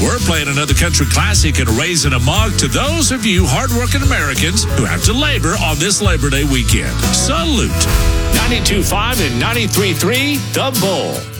We're playing another country classic and raising a mug to those of you hardworking Americans who have to labor on this Labor Day weekend. Salute. 92.5 and 93.3, The Bull.